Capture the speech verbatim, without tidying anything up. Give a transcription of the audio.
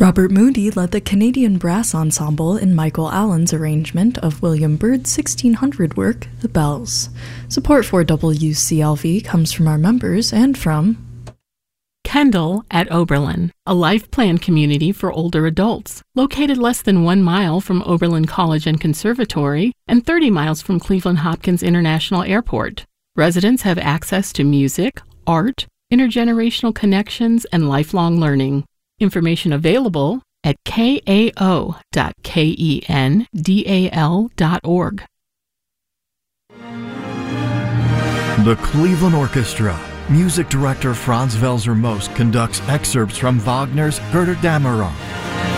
Robert Moody led the Canadian Brass Ensemble in Michael Allen's arrangement of William Byrd's sixteen hundred work, The Bells. Support for W C L V comes from our members and from Kendall at Oberlin, a life plan community for older adults, located less than one mile from Oberlin College and Conservatory and thirty miles from Cleveland Hopkins International Airport. Residents have access to music, art, intergenerational connections, and lifelong learning. Information available at k a o dot kendal dot org. The Cleveland Orchestra. Music director Franz Welser Most conducts excerpts from Wagner's Götterdämmerung.